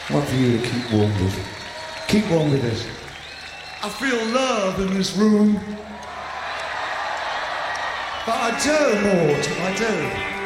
One for you to keep warm with. Keep warm with us. I feel love in this room. But I do, Maud, I do.